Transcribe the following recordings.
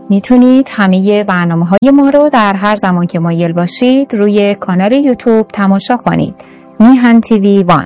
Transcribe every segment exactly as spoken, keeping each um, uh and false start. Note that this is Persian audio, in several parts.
میتونید همه برنامه های ما رو در هر زمان که مایل باشید روی کانال یوتیوب تماشا کنید. میهن تیوی وان.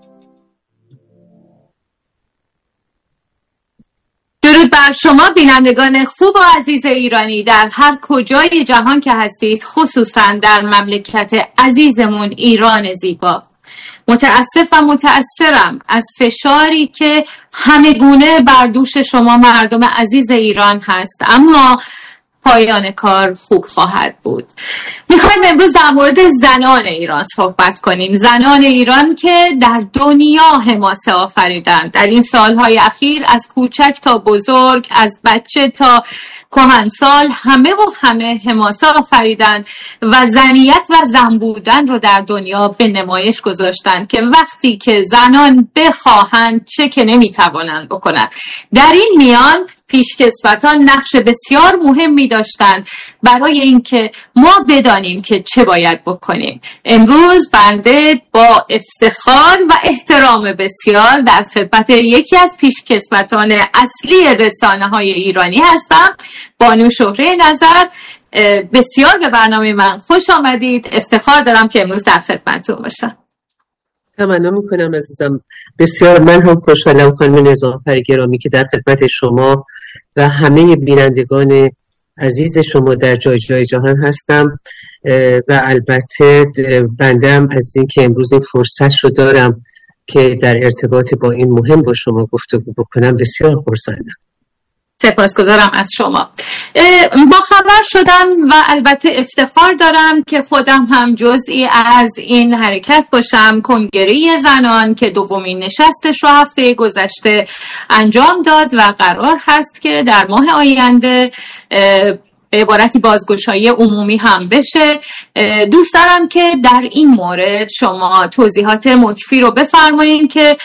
درود بر شما بینندگان خوب و عزیز ایرانی در هر کجای جهان که هستید، خصوصا در مملکت عزیزمون ایران زیبا. متاسف و متأثرم از فشاری که همه گونه بر دوش شما مردم عزیز ایران هست، اما پایان کار خوب خواهد بود. میخوایم امروز در مورد زنان ایران صحبت کنیم. زنان ایران که در دنیا حماسه آفریدند در این سالهای اخیر، از کوچک تا بزرگ، از بچه تا کهنسال، همه و همه حماسه آفریدند و زنیت و زن بودن رو در دنیا به نمایش گذاشتند که وقتی که زنان بخواهند چه که نمیتوانند بکنند. در این میان پیشکسوتان نقش بسیار مهمی داشتند برای اینکه ما بدانیم که چه باید بکنیم. امروز بنده با افتخار و احترام بسیار در خدمت یکی از پیشکسوتان اصلی رسانه‌های ایرانی هستم، بانو شهره نظر. بسیار به برنامه من خوش آمدید. افتخار دارم که امروز در خدمتتون باشم. تمنا میکنم عزیزم. بسیار من هم خوشحالم خانم نظامفر گرامی که در خدمت شما و همه بینندگان عزیز شما در جای جای جهان هستم و البته بنده هم از این که امروز این فرصت رو دارم که در ارتباط با این مهم با شما گفتگو بکنم بسیار خرسندم. سپاسگزارم از شما. با خبر شدم و البته افتخار دارم که خودم هم جزئی از این حرکت باشم. کنگره زنان که دومین نشستش رو هفته گذشته انجام داد و قرار هست که در ماه آینده به عبارتی بازگشایی عمومی هم بشه. دوست دارم که در این مورد شما توضیحات مکفی رو بفرمایید که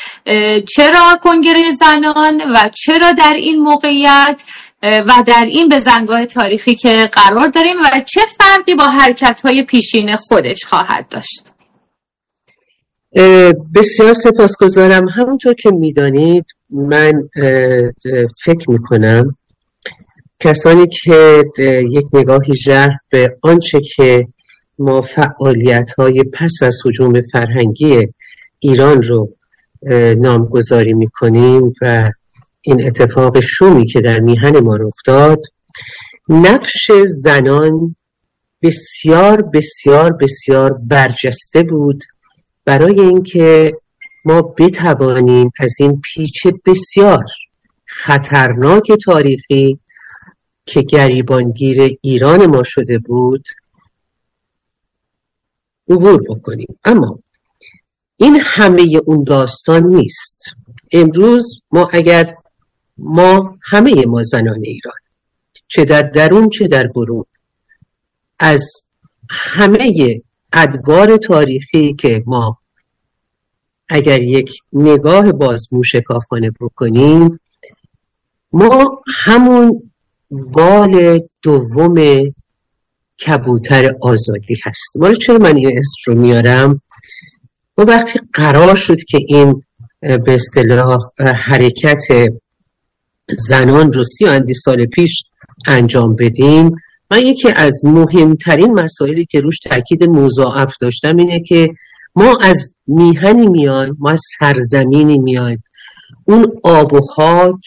چرا کنگره زنان و چرا در این موقعیت و در این بزنگاه تاریخی که قرار داریم و چه فرقی با حرکت‌های پیشین خودش خواهد داشت. بسیار سپاسگزارم. همونطور که میدانید من فکر میکنم کسانی که یک نگاهی ژرف به آنچه که ما فعالیت‌های پس از هجوم فرهنگی ایران رو نامگذاری می‌کنیم و این اتفاق شومی که در میهن ما رخ داد، نقش زنان بسیار بسیار بسیار برجسته بود برای اینکه ما بتوانیم از این پیچ بسیار خطرناک تاریخی که گریبانگیر ایران ما شده بود عبور بکنیم. اما این همه اون داستان نیست. امروز ما اگر ما همه ما زنان ایران، چه در درون چه در برون، از همه ادوار تاریخی که ما اگر یک نگاه باز موشکافانه بکنیم، ما همون بال دوم کبوتر آزادی هست. ولی چرا من این اسم رو میارم؟ ما وقتی قرار شد که این به اصطلاح حرکت زنان رو سی و اندی سال پیش انجام بدیم، من یکی از مهمترین مسائلی که روش تاکید مضاعف داشتم اینه که ما از میهنی میایم، ما از سرزمینی میایم، اون آب و خاک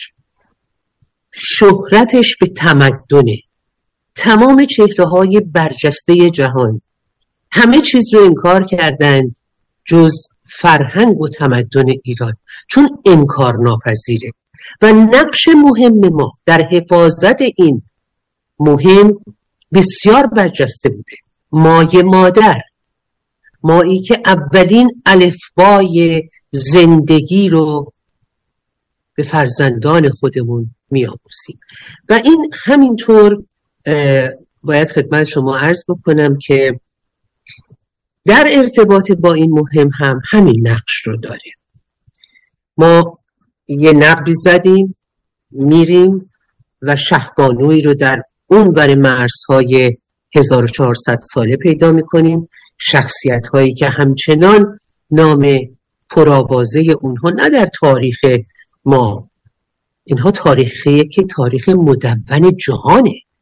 شهرتش به تمدنه. تمام چهره‌های برجسته جهان همه چیز رو انکار کردند جز فرهنگ و تمدن ایران، چون انکار ناپذیره و نقش مهم ما در حفاظت این مهم بسیار برجسته بوده. مایه مادر، مایی که اولین الفبای زندگی رو به فرزندان خودمون می‌آموزیم و این همینطور باید خدمت شما عرض بکنم که در ارتباط با این مهم هم همین نقش رو داره. ما یه نقبی زدیم، میریم و شهبانویی رو در اون بر مرزهای هزار و چهارصد ساله پیدا میکنیم، شخصیت هایی که همچنان نام پرآوازه اونها نه در تاریخ ما، اینها تاریخی که تاریخ مدون جهانه.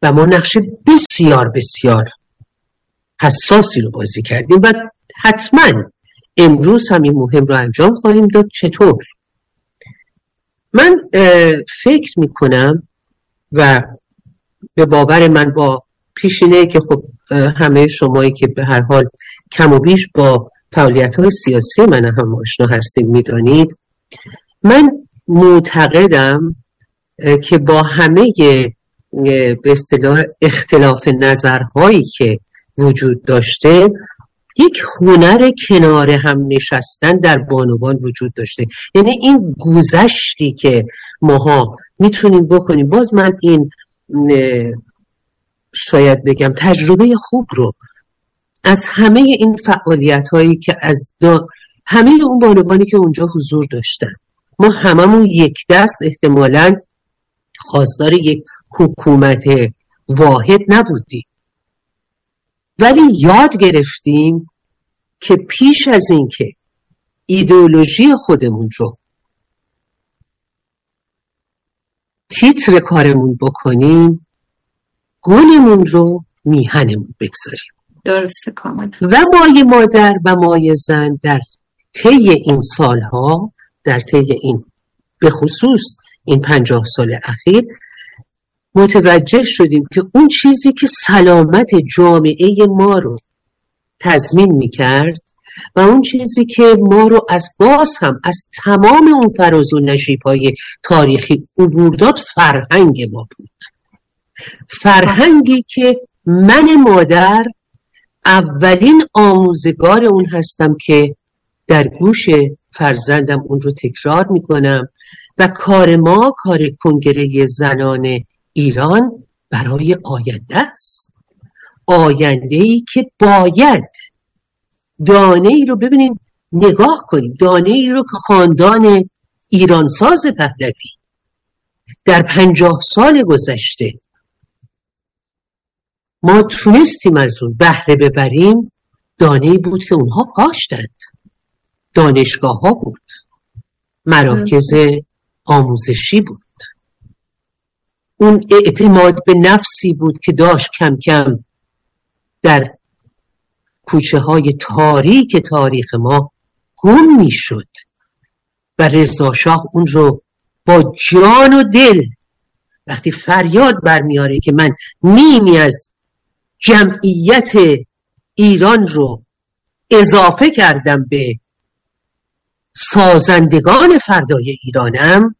و ما نقش بسیار بسیار حساسی رو بازی کردیم و حتما امروز هم این مهم رو انجام خواهیم داد. چطور؟ من فکر میکنم و به باور من با پیشینه که خب همه شمایی که به هر حال کم و بیش با فعالیت‌های سیاسی من هم آشنا هستید میدانید، من معتقدم که با همه به اصطلاح اختلاف نظرهایی که وجود داشته، یک هنر کنار هم نشستن در بانوان وجود داشته. یعنی این گذشتی که ماها میتونیم بکنیم، باز من این شاید بگم تجربه خوب رو از همه این فعالیت هایی که از دا همه اون بانوانی که اونجا حضور داشتن، ما هممون یک دست احتمالاً خواستار یک حکومت واحد نبودیم، ولی یاد گرفتیم که پیش از این که ایدئولوژی خودمون رو تیتر کارمون بکنیم، گلمون رو میهنمون بگذاریم. درسته کاملا. و مایه مادر و مایه زن در طی این سالها، در طی این به خصوص این پنجاه سال اخیر متوجه شدیم که اون چیزی که سلامت جامعه ما رو تضمین میکرد و اون چیزی که ما رو از باز هم از تمام اون فراز و نشیب‌های تاریخی عبور داد، فرهنگ ما بود. فرهنگی که من مادر اولین آموزگار اون هستم که در گوش فرزندم اون رو تکرار میکنم و کار ما، کار کنگره زنان ایران برای آینده است. آینده‌ای که باید دانه ای رو ببینید، نگاه کنید، دانه ای رو که خاندان ایرانساز پهلوی در پنجاه سال گذشته ما تونستیم از اون بهره ببریم، دانه ای بود که اونها کاشتند. دانشگاه ها بود، مراکز آموزشی بود، اون اعتماد به نفسی بود که داشت کم کم در کوچه های تاریک تاریخ ما گم می شد و رضا شاه اون رو با جان و دل وقتی فریاد برمیاره که من نیمی از جمعیت ایران رو اضافه کردم به سازندگان فردای ایرانم،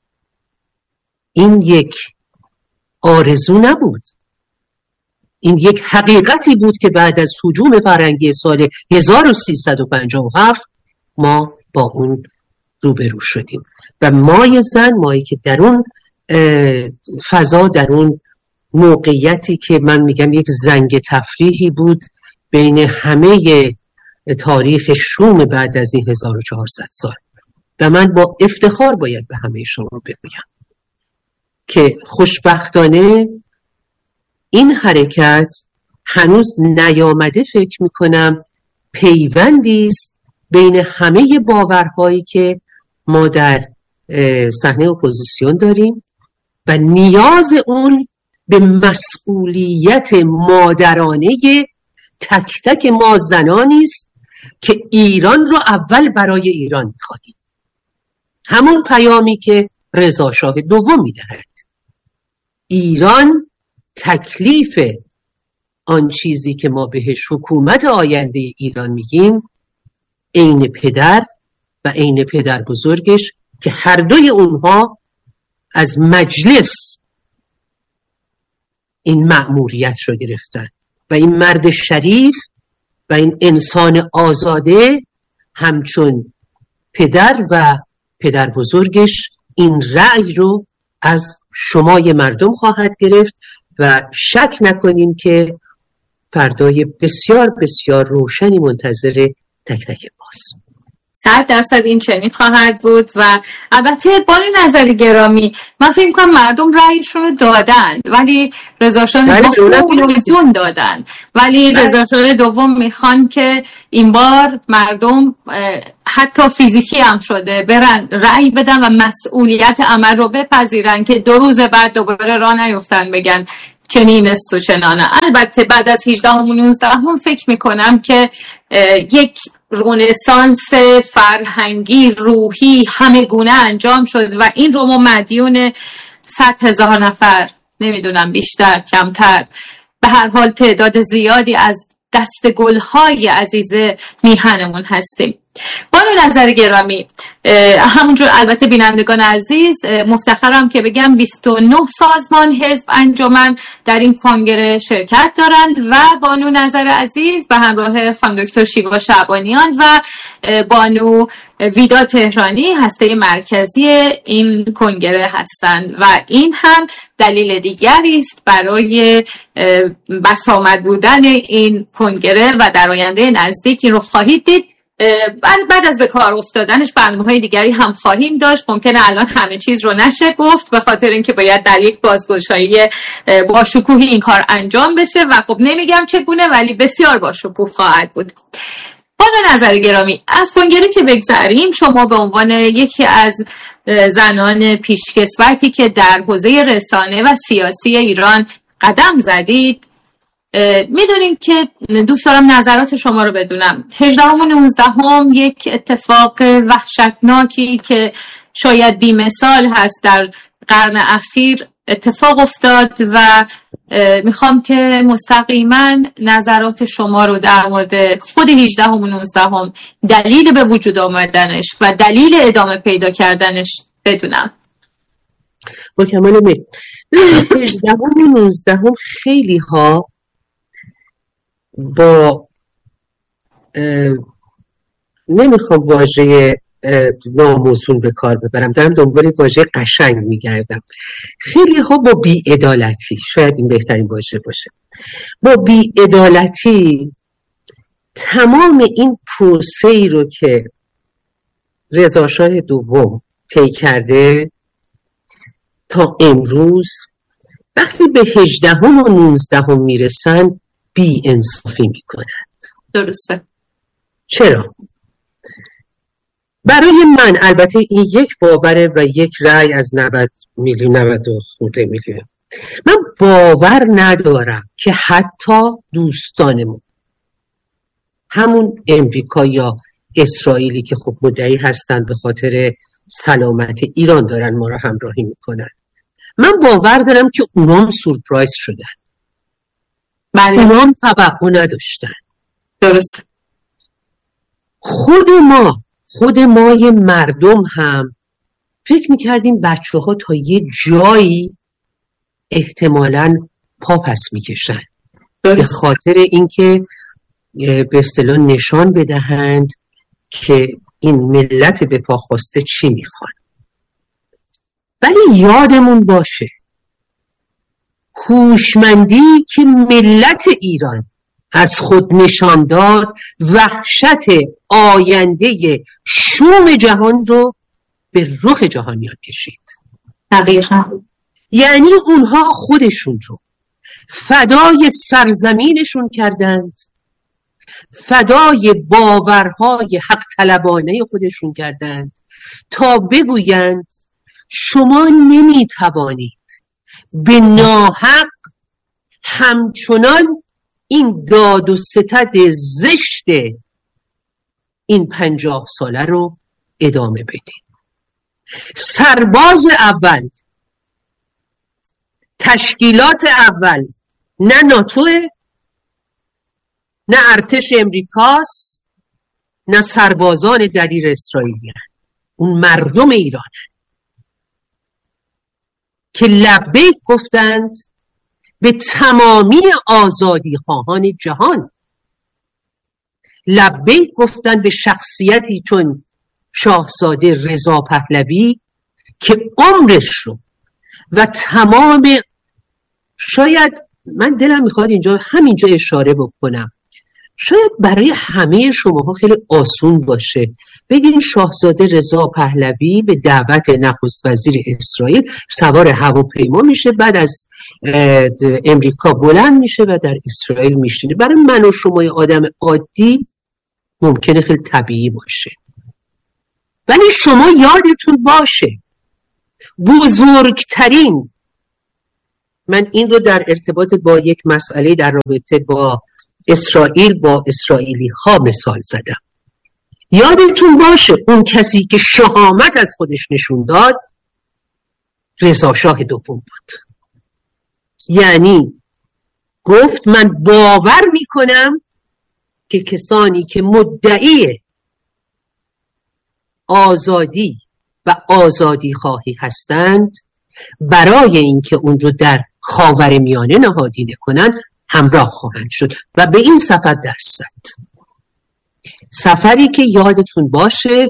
این یک آرزو نبود، این یک حقیقتی بود که بعد از هجوم فرنگی سال هزار و سیصد و پنجاه و هفت ما با اون روبرو شدیم و مای زن، مایی که در اون فضا، در اون موقعیتی که من میگم یک زنگ تفریحی بود بین همه تاریخ شوم بعد از این هزار و چهارصد سال، و من با افتخار باید به همه شما بگویم که خوشبختانه این حرکت هنوز نیامده. فکر میکنم پیوندی است بین همه باورهایی که ما در صحنه اپوزیسیون داریم و نیاز اون به مسئولیت مادرانه تک تک ما زنانی است که ایران رو اول برای ایران می‌خواهیم. همون پیامی که رضا شاه دوم می‌دهد. ایران تکلیف آن چیزی که ما بهش حکومت آینده ایران میگیم، عین پدر و عین پدر بزرگش که هر دوی اونها از مجلس این مأموریت رو گرفتن و این مرد شریف و این انسان آزاده همچون پدر و پدر بزرگش این رأی رو از شمای مردم خواهد گرفت و شک نکنیم که فردای بسیار بسیار روشنی منتظر تک تک ماست. صد درصد این چنین خواهد بود. و البته بانی نظری گرامی، من فکر کنم مردم رأیشون رو دادن ولی رضا شاه دوم دادن ولی رضا شاه دوم میخوان که این بار مردم حتی فیزیکی هم شده برن رأی بدن و مسئولیت عمل رو بپذیرن که دو روز بعد دوباره راه نیفتن بگن چنین است و چنانه. البته بعد از هجدهم و نوزدهم فکر میکنم که یک رنسانس فرهنگی روحی همه گونه انجام شد و این رو ما مدیون صد هزار نفر، نمیدونم بیشتر کمتر، به هر حال تعداد زیادی از دست گلهای عزیز میهنمون هستیم. بانو نظر گرامی، همونجور البته بینندگان عزیز، مفتخرم که بگم بیست و نه سازمان حزب انجمن در این کنگره شرکت دارند و بانو نظر عزیز به همراه خانم دکتر شیوا شعبانیان و بانو ویدا تهرانی هسته مرکزی این کنگره هستند و این هم دلیل دیگری است برای بسامد بودن این کنگره و در آینده نزدیک این رو خواهید دید. بعد بعد از به کار افتادنش برنامه‌های دیگری هم خواهیم داشت. ممکنه الان همه چیز رو نشه گفت به خاطر اینکه باید در یک بازگشایی با شکوهی این کار انجام بشه و خب نمیگم چگونه ولی بسیار با شکوه خواهد بود. بانو نظر گرامی، از کنگره که بگذریم، شما به عنوان یکی از زنان پیشکسوتی که در حوزه رسانه و سیاسی ایران قدم زدید، میدونیم که دوست دارم نظرات شما رو بدونم. هجدهم و نوزدهم یک اتفاق وحشتناکی که شاید بی‌مثال هست در قرن اخیر اتفاق افتاد و میخوام که مستقیما نظرات شما رو در مورد خود هجدهم و نوزدهم، دلیل به وجود آمدنش و دلیل ادامه پیدا کردنش بدونم. با کمال میل. هجدهم و نوزدهم خیلی ها با نمیخوام واژه ناموسون به کار ببرم، دارم دنبال واژه قشنگ میگردم. خیلی ها با بی‌عدالتی، شاید این بهترین واژه باشه، با بی‌عدالتی تمام این پروسه‌ای رو که رضا شاه دوم طی کرده تا امروز وقتی به هجدهم و نوزدهم میرسن بی انصافی میکنند. درسته. چرا؟ برای من البته این یک باوره و یک رأی از نود میلیون نود و خورده میلیون، من باور ندارم که حتی دوستانمون، همون امریکا یا اسرائیلی که خب مدعی هستند به خاطر سلامت ایران دارن ما را همراهی میکنن، من باور دارم که اونام سورپرایز شدن. بله. اونام توقع نداشتن. درست. خود ما خود مای مردم هم فکر میکردیم بچه ها تا یه جایی احتمالاً پا پس میکشن به خاطر اینکه به اصطلاح نشان بدهند که این ملت به پا خواسته چی میخوان. ولی یادمون باشه هوشمندی که ملت ایران از خود نشان داد وحشت آینده شوم جهان رو به رخ جهانیان کشید. دقیقاً. یعنی اونها خودشون رو فدای سرزمینشون کردند، فدای باورهای حق طلبانه خودشون کردند تا بگویند شما نمیتوانید به ناحق همچنان این داد و ستد زشت این پنجاه ساله رو ادامه بدید. سرباز اول، تشکیلات اول، نه ناتوه، نه ارتش امریکاست، نه سربازان دلیر اسرائیلی هست. اون مردم ایران هست که لبیک گفتند به تمامی آزادی خواهان جهان. لبیک گفتند به شخصیتی چون شاهزاده رضا پهلوی که عمرش رو و تمام، شاید من دلم میخواد اینجا همینجا اشاره بکنم، شاید برای همه شماها خیلی آسون باشه بگین شاهزاده رضا پهلوی به دعوت نخست وزیر اسرائیل سوار هواپیما میشه، بعد از امریکا بلند میشه و در اسرائیل میشینه. برای من و شمای آدم عادی ممکنه خیلی طبیعی باشه، ولی شما یادتون باشه بزرگترین من این رو در ارتباط با یک مسئله در رابطه با اسرائیل با اسرائیلی ها مثال زدم. یادتون باشه اون کسی که شهامت از خودش نشون داد رضا شاه دوم بود. یعنی گفت من باور میکنم که کسانی که مدعی آزادی و آزادی خواهی هستند برای اینکه اون رو در خاورمیانه نهادینه کنن همراه خواهند شد و به این سفر دست زد. سفری که یادتون باشه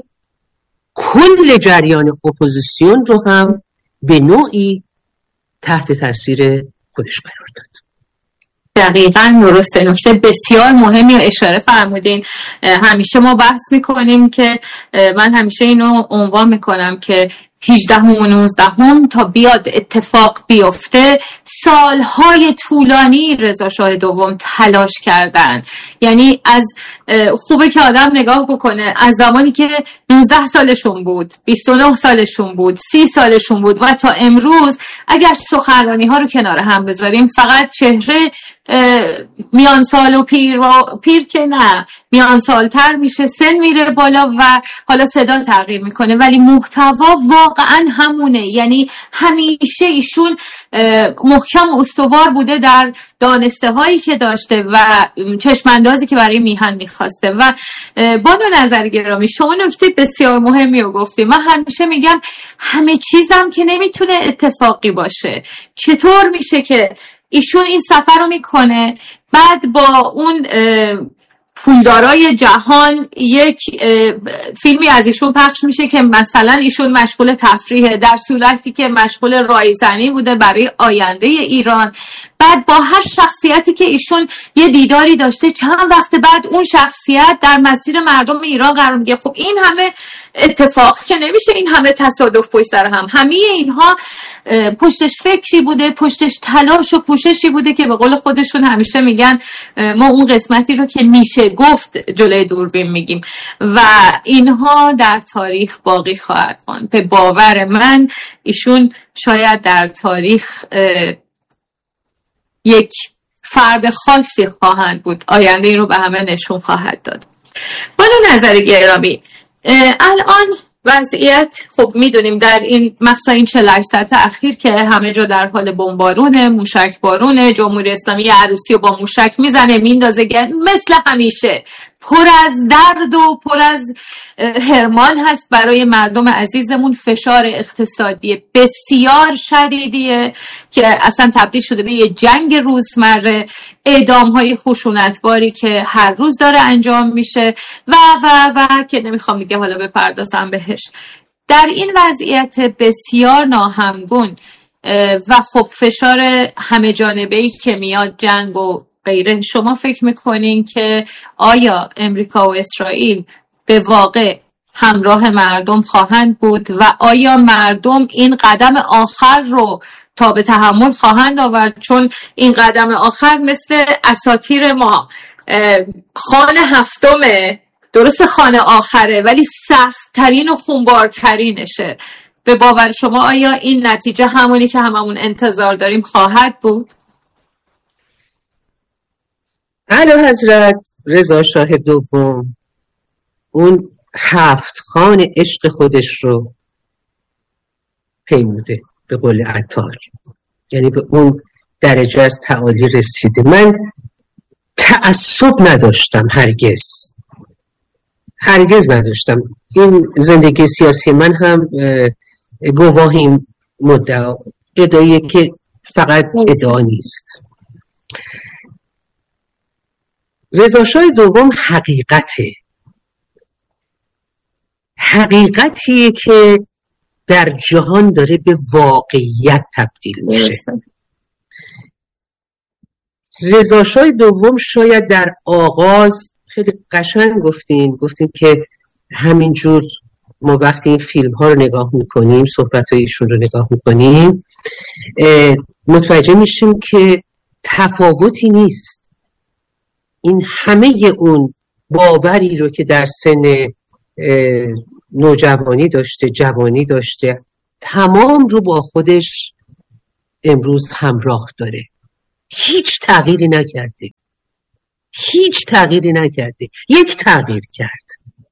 کل جریان اپوزیسیون رو هم به نوعی تحت تاثیر خودش قرار داد. دقیقاً درسته. نکته بسیار مهمی و اشاره فرمودین. همیشه ما بحث میکنیم که من همیشه اینو عنوان میکنم که هجدهم و نوزدهم تا بیاد اتفاق بیفته سالهای طولانی رضا شاه دوم تلاش کردن. یعنی از خوبه که آدم نگاه بکنه از زمانی که نوزده سالشون بود، بیست و نه سالشون بود، سی سالشون بود و تا امروز اگر سخنرانی ها رو کنار هم بذاریم فقط چهره میان سال و پیر و پیر که نه میان سالتر میشه، سن میره بالا و حالا صدا تغییر میکنه ولی محتوا واقعا همونه. یعنی همیشه ایشون محکم و استوار بوده در دانسته هایی که داشته و چشماندازی که برای میهن میخواسته. و بانو نظر گرامی شما نکته بسیار مهمی رو گفتیم. من همیشه میگم همه چیزم که نمیتونه اتفاقی باشه. چطور میشه که ایشون این سفر رو میکنه بعد با اون پولدارای جهان یک فیلمی از ایشون پخش میشه که مثلا ایشون مشغول تفریحه در صورتی که مشغول رایزنی بوده برای آینده ایران. بعد با هر شخصیتی که ایشون یه دیداری داشته چند وقت بعد اون شخصیت در مسیر مردم ایران قرار میگه. خب این همه اتفاق که نمیشه، این همه تصادف پشت سر هم. همه اینها پشتش فکری بوده، پشتش تلاش و کوششی بوده که به قول خودشون همیشه میگن ما اون قسمتی رو که میشه گفت جلوی دوربین میگیم و اینها در تاریخ باقی خواهد ماند. به باور من ایشون شاید در تاریخ یک فرد خاصی خواهند بود. آینده این رو به همه نشون خواهد داد. بانو نظر گرامی الان وضعیت خب میدونیم در این مخصوصا این چهل و هشت ساعت اخیر که همه جا در حال بمبارونه، موشک بارونه، جمهوری اسلامی عروسی رو با موشک میزنه میندازه، مثل همیشه پر از درد و پر از هرمان هست برای مردم عزیزمون. فشار اقتصادی بسیار شدیدیه که اصلا تبدیل شده به یه جنگ روزمره، اعدام های خشونتباری که هر روز داره انجام میشه و و و که نمیخوام دیگه حالا بپردازم بهش. در این وضعیت بسیار ناهمگون و خب فشار همه جانبه‌ای که میاد، جنگ و غیره، شما فکر میکنین که آیا امریکا و اسرائیل به واقع همراه مردم خواهند بود و آیا مردم این قدم آخر رو تا به تحمل خواهند آورد؟ چون این قدم آخر مثل اساطیر ما خان هفتمه، درست خان آخره ولی سخت ترین و خونبارترینشه. به باور شما آیا این نتیجه همونی که هممون انتظار داریم خواهد بود؟ اعلی حضرت رضا شاه دوم اون هفت خان عشق خودش رو پیموده به قول عطار، یعنی به اون درجه از تعالی رسیده. من تعصب نداشتم، هرگز هرگز نداشتم. این زندگی سیاسی من هم گواه این مدعا ادعاییه که فقط ادعا نیست. رضا شاه دوم حقیقته، حقیقتیه که در جهان داره به واقعیت تبدیل میشه. رضا شاه دوم شاید در آغاز خیلی قشنگ گفتین گفتین که همینجور ما وقتی این فیلم ها رو نگاه میکنیم، صحبت هایشون رو نگاه میکنیم، متوجه میشیم که تفاوتی نیست. این همه اون باوری رو که در سن نوجوانی داشته، جوانی داشته، تمام رو با خودش امروز همراه داره. هیچ تغییری نکرده. هیچ تغییری نکرده. یک تغییر کرد.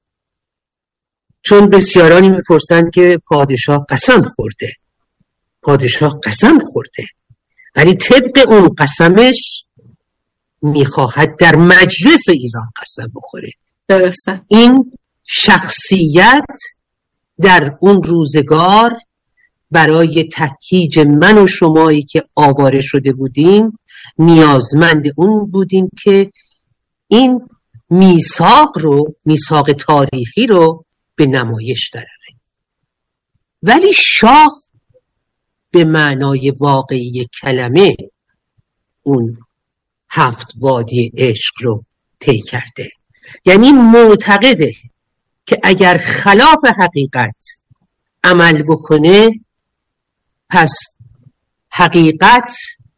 چون بسیارانی میپرسند که پادشاه قسم خورده. پادشاه قسم خورده. ولی طبق اون قسمش میخواهد در مجلس ایران قسم بخوره. درسته. این شخصیت در اون روزگار برای تهییج من و شمایی که آواره شده بودیم نیازمند اون بودیم که این میثاق رو، میثاق تاریخی رو به نمایش دراره. ولی شاه به معنای واقعی کلمه اون هفت وادی عشق رو طی کرده. یعنی معتقده که اگر خلاف حقیقت عمل بکنه پس حقیقت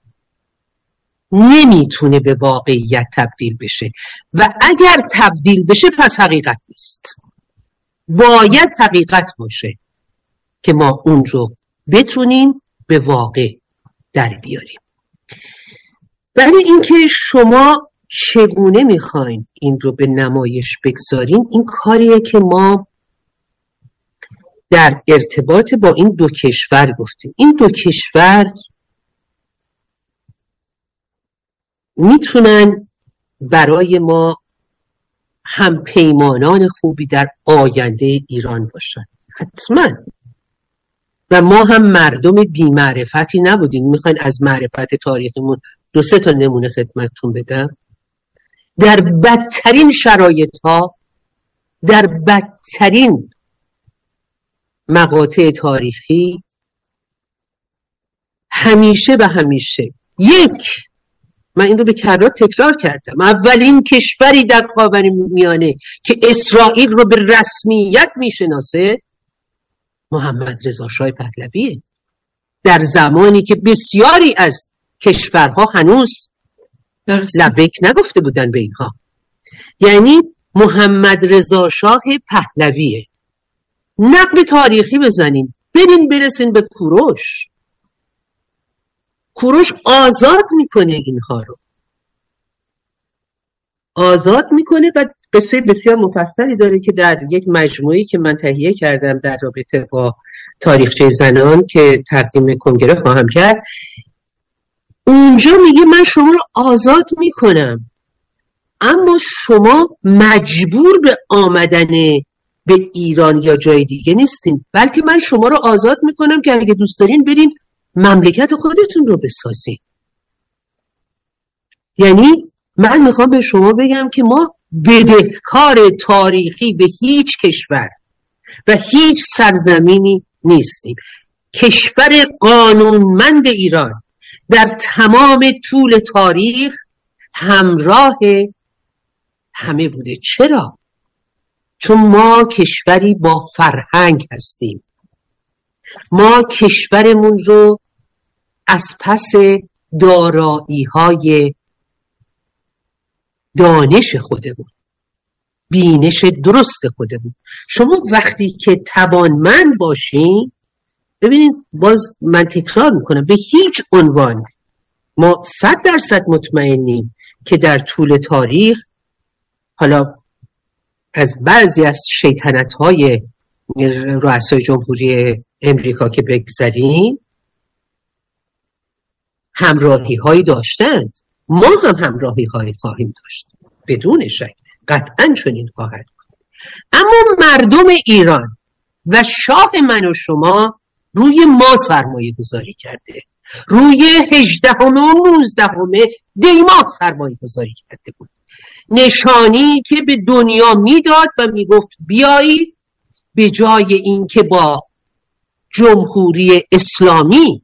نمیتونه به واقعیت تبدیل بشه و اگر تبدیل بشه پس حقیقت نیست. باید حقیقت باشه که ما اون رو بتونیم به واقع در بیاریم. برای اینکه شما چگونه میخواین این رو به نمایش بگذارین، این کاریه که ما در ارتباط با این دو کشور گفتیم. این دو کشور میتونن برای ما هم پیمانان خوبی در آینده ایران باشن، حتما. و ما هم مردم بی معرفتی نبودیم. میخواین از معرفت تاریخیمون دو سه تا نمونه خدمتتون بدم. در بدترین شرایط ها، در بدترین مقاطع تاریخی، همیشه و همیشه یک، من این رو به کرات تکرار کردم، اولین کشوری در خاورمیانه که اسرائیل رو به رسمیت میشناسه محمد رضا شاه پهلویه. در زمانی که بسیاری از کشورها هنوز لبیک نگفته بودن به اینها. یعنی محمد رضا شاه پهلویه. نقل تاریخی بزنیم، بریم برسیم به کوروش. کوروش آزاد میکنه اینها رو، آزاد میکنه و قصه بسیار مفصلی داره که در یک مجموعی که من تهیه کردم در رابطه با تاریخچه زنان که تقدیم کنگره خواهم کرد، اونجا میگه من شما رو آزاد میکنم اما شما مجبور به آمدن به ایران یا جای دیگه نیستین، بلکه من شما رو آزاد میکنم که اگه دوست دارین برین مملکت خودتون رو بسازین. یعنی من میخوام به شما بگم که ما بدهکار تاریخی به هیچ کشور و هیچ سرزمینی نیستیم. کشور قانونمند ایران در تمام طول تاریخ همراه همه بوده. چرا؟ چون ما کشوری با فرهنگ هستیم. ما کشورمون رو از پس دارایی های دانش خودمون، بینش درست خودمون، شما وقتی که توانمند باشین، ببینید باز من تکرار میکنم، به هیچ عنوان ما صد درصد مطمئنیم که در طول تاریخ، حالا از بعضی از شیطنت های رؤسای جمهوری امریکا که بگذاریم، همراهی هایی داشتند، ما هم همراهی هایی خواهیم داشت بدون شک، قطعا چنین خواهد بود. اما مردم ایران و شاه من و شما روی ما سرمایه گذاری کرده، روی هجدهم و نوزدهم دیماه سرمایه گذاری کرده بود. نشانی که به دنیا میداد و میگفت بیایید به جای این که با جمهوری اسلامی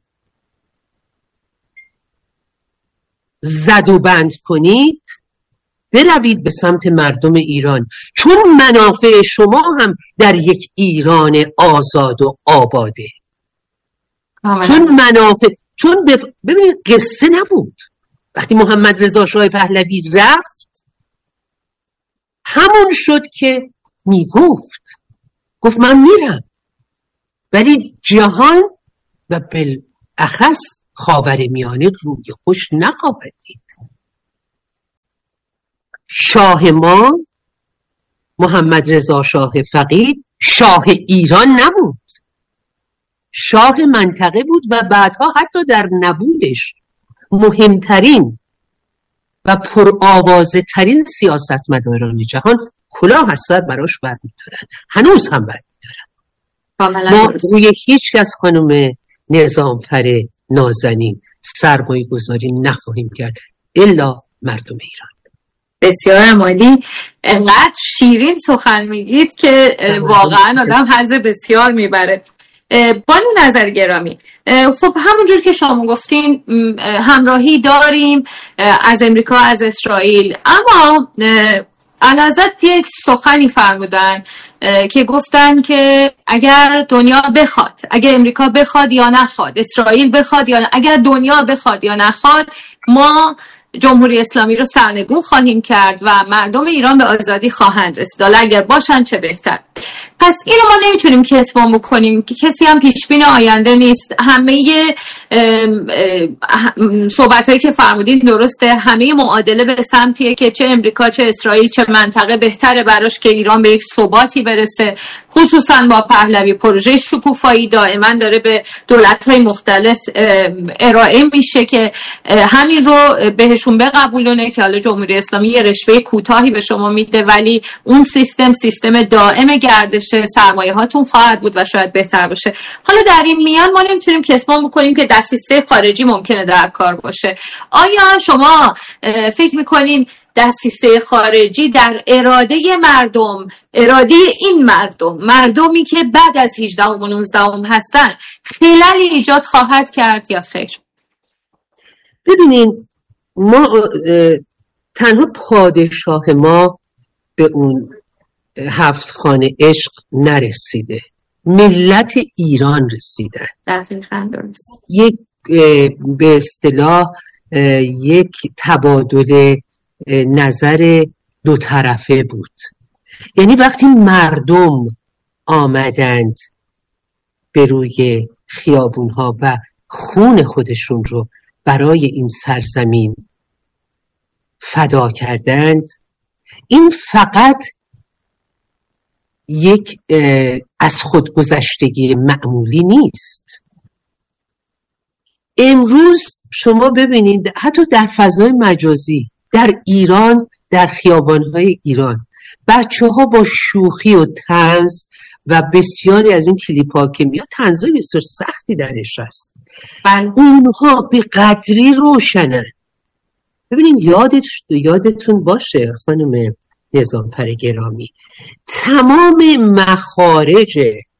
زد و بند کنید، بروید به سمت مردم ایران، چون منافع شما هم در یک ایران آزاد و آباده. آمده. چون منافع چون بف... ببینید قصه نبود. وقتی محمد رضا شاه پهلوی رفت، همون شد که میگفت گفت من میرم، ولی جهان و بالاخص خاورمیانه روی خوش نخواهد دید. شاه ما محمد رضا شاه فقید شاه ایران نبود، شاه منطقه بود و بعدها حتی در نبودش مهمترین و پرآوازه ترین سیاستمداران جهان کلاه از سر براش برمی‌دارن، هنوز هم برمی‌دارن. ما روی هیچ کس خانم نظامفر نازنین سرمایه گذاری نخواهیم کرد الا مردم ایران. بسیار عالی، انقدر شیرین سخن میگید که واقعا آدم حظ بسیار میبره. بانو نظر گرامی، خب همونجور که شما گفتین همراهی داریم از امریکا، از اسرائیل، اما علازت یک سخنی فرمودن که گفتن که اگر دنیا بخواد، اگر امریکا بخواد یا نخواد، اسرائیل بخواد یا نه، اگر دنیا بخواد یا نخواد، ما جمهوری اسلامی رو سرنگون خواهیم کرد و مردم ایران به آزادی خواهند رسید. حالا اگر باشن چه بهتر. پس اینو ما نمیتونیم کسبان بکنیم که کسی هم پیشبین آینده نیست. همه صحبتایی که فرمودین درسته، همه معادله به سمتیه که چه امریکا چه اسرائیل چه منطقه بهتره براش که ایران به یک ثباتی برسه، خصوصا با پهلوی. پروژه شکوفایی دائما داره به دولت‌های مختلف ارائه میشه که همین رو بهشون بقبولونه که حالا جمهوری اسلامی یه رشوه کوتاهی به شما میده ولی اون سیستم سیستم دائم گردش سرمایه هاتون خواهد بود و شاید بهتر باشه. حالا در این میان ما نمیتونیم کسبان بکنیم که دسیسه خارجی ممکنه در کار باشه. آیا شما فکر میکنین دسیسه خارجی در اراده مردم، اراده این مردم، مردمی که بعد از هجدهم و نوزدهم هستن، خللی ایجاد خواهد کرد یا خیر؟ ببینین، ما تنها پادشاه ما به اون هفت خانه عشق نرسیده، ملت ایران رسیدن. دقیقاً درست. یک به اصطلاح یک تبادل نظر دو طرفه بود. یعنی وقتی مردم آمدند به روی خیابونها و خون خودشون رو برای این سرزمین فدا کردند، این فقط یک از خودگذشتگی معمولی نیست. امروز شما ببینید حتی در فضای مجازی در ایران، در خیابان‌های ایران، بچه‌ها با شوخی و طنز و بسیاری از این کلیپ‌ها که میاد، طنزهای بسیار سختی درش هست، بله. اونها به قدری روشنن. ببینید یادت یادتون باشه خانم نظامفر گرامی، تمام مخارج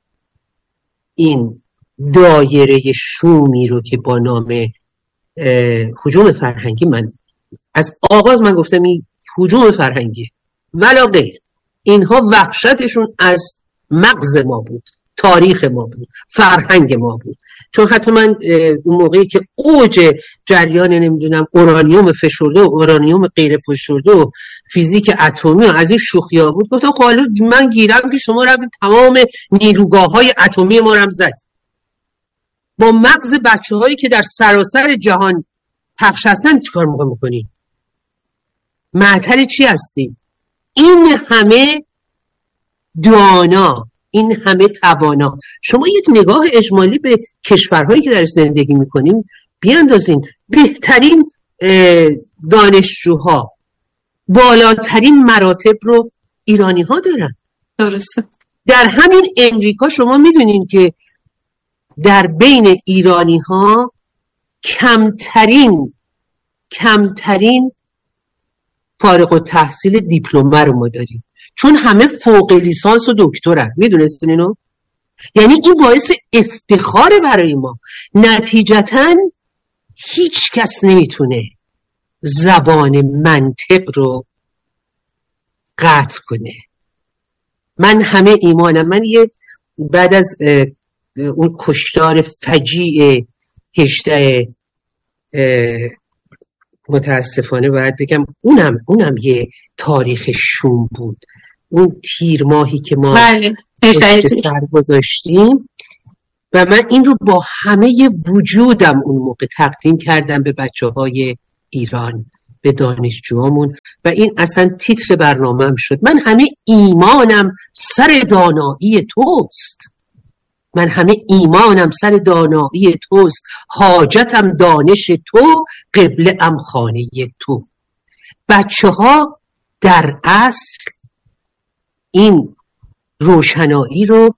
این دایره شومی رو که با نام هجوم فرهنگی، من از آغاز من گفتم این هجوم فرهنگی ولا غیر، اینها وحشتشون از مغز ما بود، تاریخ ما بود، فرهنگ ما بود. چون حتی من اون موقعی که اوج جریان نمیدونم اورانیوم فشرده و اورانیوم غیر فشرده و فیزیک اتمی و از این شوخی‌ها بود، گفتم خب من گیرم که شما رو تمام نیروگاه‌های اتمی ما رو زد. با مغز بچه‌هایی که در سراسر جهان پخش هستن چیکار موقع می‌کنی؟ معطل چی هستیم؟ این همه دانا، این همه توانا. شما یک نگاه اجمالی به کشورهایی که در زندگی میکنیم بیاندازین. بهترین دانشجوها، بالاترین مراتب رو ایرانی ها دارن. درسته. در همین امریکا شما میدونین که در بین ایرانی ها کمترین کمترین فارغ التحصیل دیپلمه رو ما داریم، چون همه فوق لیسانس و دکترن. میدونستین اینو؟ یعنی این باعث افتخار برای ما. نتیجتاً هیچ کس نمیتونه زبان منطق رو قطع کنه. من همه ایمانم، من یه بعد از اون کشتار فجیع هجده متاسفانه باید بگم اونم اونم یه تاریخ شوم بود. اون تیر ماهی که ما بله سر گذاشتیم و من این رو با همه وجودم اون موقع تقدیم کردم به بچه های ایران، به دانشجوامون، و این اصلا تیتر برنامه‌ام شد. من همه ایمانم سر دانایی توست، من همه ایمانم سر دانایی توست، حاجتم دانش تو، قبله ام خانه تو. بچه ها در اصل این روشنایی رو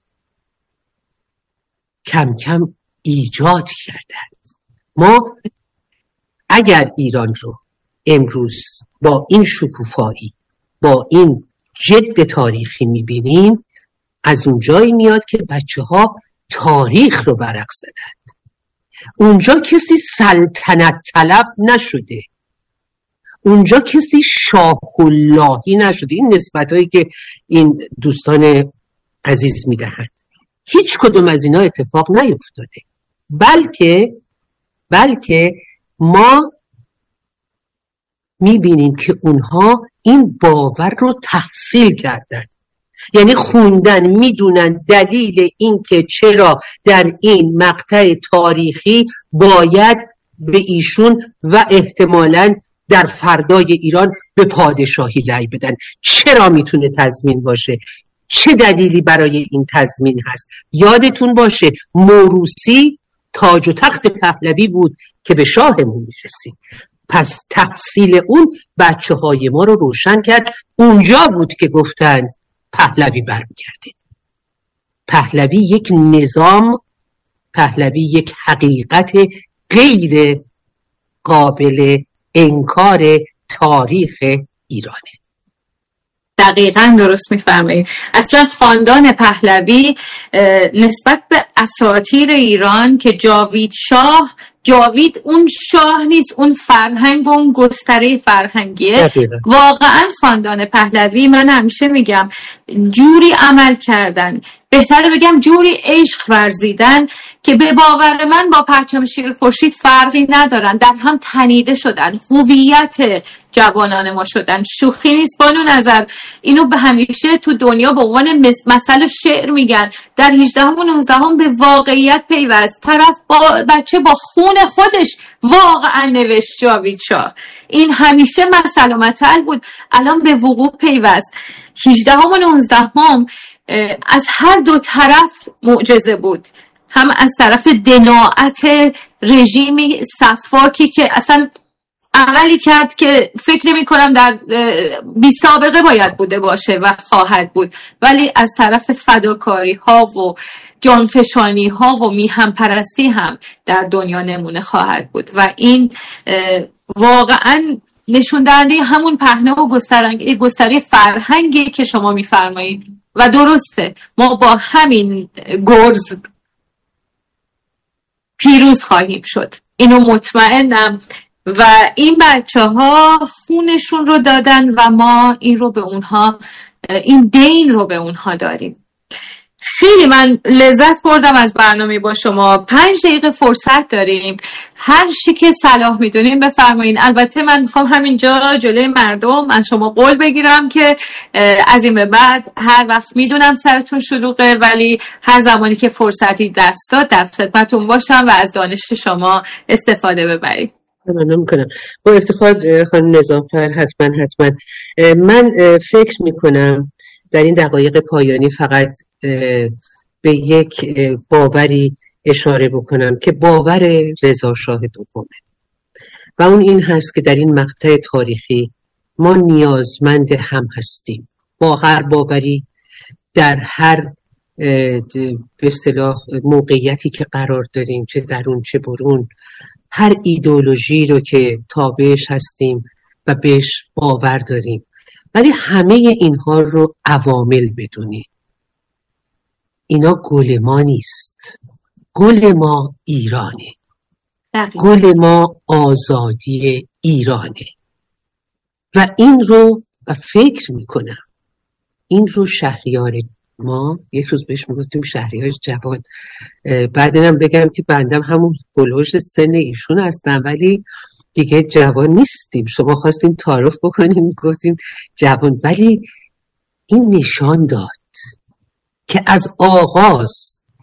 کم کم ایجاد کردند. ما اگر ایران رو امروز با این شکوفایی، با این جد تاریخی میبینیم، از اونجایی میاد که بچه ها تاریخ رو برق زدند. اونجا کسی سلطنت طلب نشده، اونجا کسی شاه اللهی نشده. این نسبت هایی که این دوستان عزیز میدهند، هیچ کدوم از اینا اتفاق نیفتاده، بلکه بلکه ما میبینیم که اونها این باور رو تحصیل کردن، یعنی خوندن، میدونن دلیل این که چرا در این مقطع تاریخی باید به ایشون و احتمالاً در فردای ایران به پادشاهی رأی بدن. چرا میتونه تضمین باشه؟ چه دلیلی برای این تضمین هست؟ یادتون باشه موروثی تاج و تخت پهلوی بود که به شاهمون میرسید. پس تحصیل اون بچه های ما رو روشن کرد. اونجا بود که گفتن پهلوی برمیگرده. پهلوی یک نظام، پهلوی یک حقیقت غیر قابل انکار تاریخ ایرانه. دقیقاً درست میفرمایید. اصلا خاندان پهلوی نسبت به اساطیر ایران که جاوید شاه، جاوید اون شاه نیست، اون فرهنگ و اون گستره فرهنگیه. واقعاً خاندان پهلوی، من همیشه میگم، جوری عمل کردن، بهتره بگم جوری عشق ورزیدن که به باور من با پرچم شیر خورشید فرقی ندارن، در هم تنیده شدن، هویت جوانان ما شدن. شوخی نیست بانو نظر، اینو به همیشه تو دنیا به عنوان مثل شعر میگن. در هجدهم و نوزدهم به واقعیت پیوست. طرف با بچه با خون خودش واقعا نوشت جاوید شاه. این همیشه مثل و متل بود، الان به وقوع پیوست. هجدهم و نوزدهم از هر دو طرف معجزه بود، هم از طرف دناعت رژیمی صفاکی که اصلا عملی کرد که فکر نمی کنم در بی سابقه باید بوده باشه و خواهد بود، ولی از طرف فداکاری ها و جانفشانی ها و میهم پرستی هم در دنیا نمونه خواهد بود. و این واقعا نشون دهنده همون پهنه و گستره فرهنگی که شما میفرمایید. و درسته، ما با همین گرز پیروز خواهیم شد، اینو مطمئنم. و این بچه ها خونشون رو دادن و ما این رو به اونها، این دین رو به اونها داریم. خیلی من لذت بردم از برنامه با شما. پنج دقیقه فرصت داریم، هر چی که صلاح میدونیم بفرمایین. البته من میخوام همینجا جلوی مردم از شما قول بگیرم که از این به بعد هر وقت میدونم سرتون شلوغه، ولی هر زمانی که فرصتی دست داد در خدمتتون باشم و از دانش شما استفاده ببرید. من میکنم با افتخار خانم نظامفر. حتما حتما من فکر میکنم در این دقایق پایانی فقط به یک باوری اشاره بکنم که باور رضا شاه دومه، و اون این هست که در این مقطع تاریخی ما نیازمند هم هستیم. با هر باوری در هر به اصطلاح موقعیتی که قرار داریم، چه درون چه برون، هر ایدئولوژی رو که تابعش هستیم و بهش باور داریم، ولی همه اینها رو عوامل بدونید. اینا گل ما نیست، گل ما ایرانه، گل ما آزادی ایرانه. و این رو و فکر میکنم این رو شهریار ما، یک روز بهش میگفتیم شهریار جوان، بعدنم بگم که بندم همون بلوش سن ایشون هستم ولی دیگه جوان نیستیم. شما خواستیم تعارف بکنیم گفتیم جوان، ولی این نشان داد که از آغاز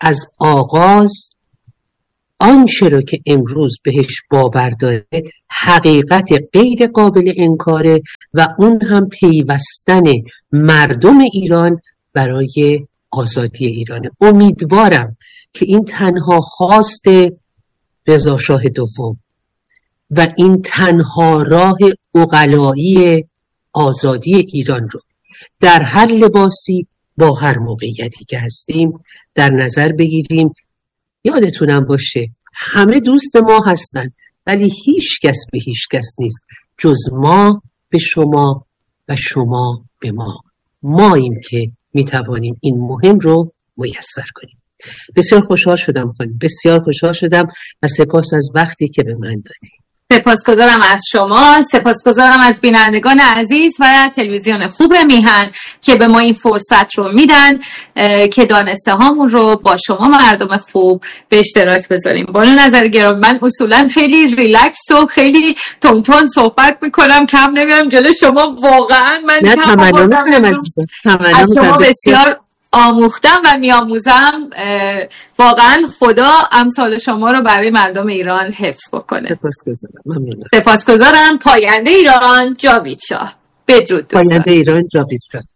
از آغاز آنچه رو که امروز بهش باور داره حقیقت غیر قابل انکاره و اون هم پیوستن مردم ایران برای آزادی ایرانه. امیدوارم که این تنها خواست رضا شاه دوم و این تنها راه عقلایی آزادی ایران رو در هر لباسی با هر موقعیتی که هستیم در نظر بگیریم. یادتونم باشه همه دوست ما هستن ولی هیچ کس به هیچ کس نیست جز ما به شما و شما به ما. ماییم که میتوانیم این مهم رو میسر کنیم. بسیار خوشحال شدم خانم، بسیار خوشحال شدم و سپاس از وقتی که به من دادی. سپاسگزارم از شما، سپاسگزارم از بینندگان عزیز و تلویزیون خوب میهن که به ما این فرصت رو میدن که دانسته هامون رو با شما مردم خوب به اشتراک بذاریم. با نظر گرام من اصولا خیلی ریلکس و خیلی تون صحبت میکنم، کم نمیام جلو شما. واقعا من نه تمنا میکنم عزیزم، از شما بسیار آموختم و میاموزم. واقعا خدا امثال شما رو برای مردم ایران حفظ بکنه. سپاسگزارم. ممنونم. سپاسگزارم. پاینده ایران جاوید شاه. بدرود دوستان. پاینده ایران جاوید شاه.